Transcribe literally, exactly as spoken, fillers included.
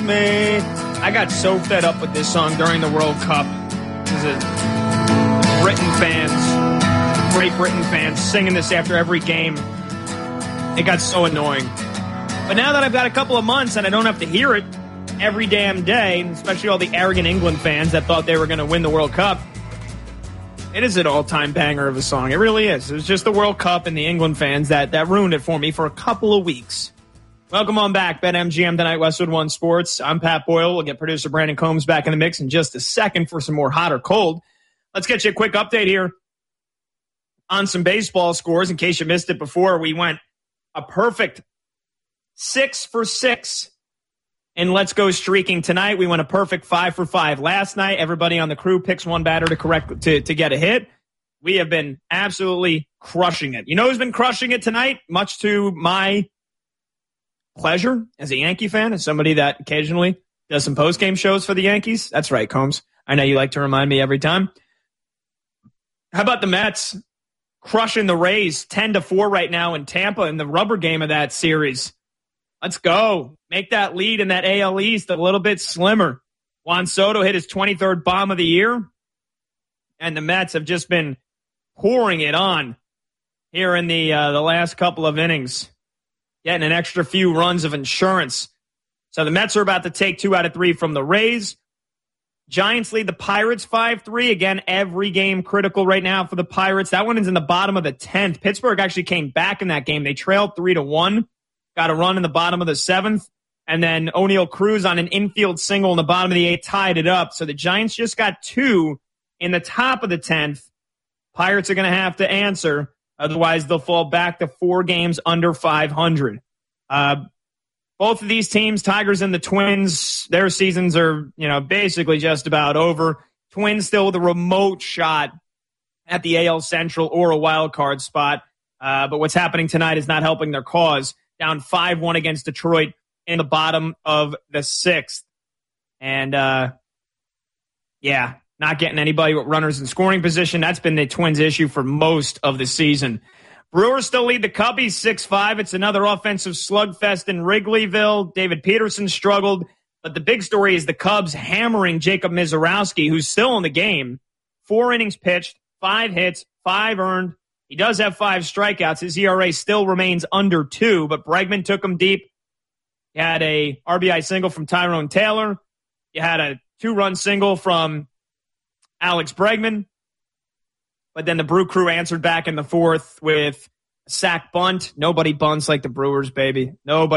me. I got so fed up with this song during the World Cup. This is Britain fans, Great Britain fans, singing this after every game. It got so annoying. But now that I've got a couple of months and I don't have to hear it every damn day, especially all the arrogant England fans that thought they were going to win the World Cup, it is an all-time banger of a song. It really is. It was just the World Cup and the England fans that, that ruined it for me for a couple of weeks. Welcome on back, BetMGM tonight, Westwood One Sports. I'm Pat Boyle. We'll get producer Brandon Combs back in the mix in just a second for some more hot or cold. Let's get you a quick update here on some baseball scores. In case you missed it before, we went a perfect six for six in Let's Go Streaking tonight. We went a perfect five for five last night. Everybody on the crew picks one batter to correct to, to get a hit. We have been absolutely crushing it. You know who's been crushing it tonight? Much to my pleasure as a Yankee fan, as somebody that occasionally does some post-game shows for the Yankees. That's right, Combs. I know you like to remind me every time. How about the Mets crushing the Rays ten to four right now in Tampa in the rubber game of that series? Let's go. Make that lead in that A L East a little bit slimmer. Juan Soto hit his twenty-third bomb of the year, and the Mets have just been pouring it on here in the uh, the last couple of innings, getting an extra few runs of insurance. So the Mets are about to take two out of three from the Rays. Giants lead the Pirates five three. Again, every game critical right now for the Pirates. That one is in the bottom of the tenth. Pittsburgh actually came back in that game. They trailed three to one. Got a run in the bottom of the seventh. And then O'Neal Cruz on an infield single in the bottom of the eighth tied it up. So the Giants just got two in the top of the tenth. Pirates are going to have to answer. Otherwise, they'll fall back to four games under five hundred. Uh, both of these teams, Tigers and the Twins, their seasons are, you know, basically just about over. Twins still with a remote shot at the A L Central or a wild card spot. Uh, but what's happening tonight is not helping their cause. Down five one against Detroit in the bottom of the sixth. And, uh, yeah, not getting anybody with runners in scoring position. That's been the Twins' issue for most of the season. Brewers still lead the Cubbies six five. It's another offensive slugfest in Wrigleyville. David Peterson struggled. But the big story is the Cubs hammering Jacob Mizorowski, who's still in the game. Four innings pitched, five hits, five earned. He does have five strikeouts. His E R A still remains under two, but Bregman took him deep. You had a R B I single from Tyrone Taylor. You had a two-run single from Alex Bregman. But then the Brew Crew answered back in the fourth with a sack bunt. Nobody bunts like the Brewers, baby. Nobody.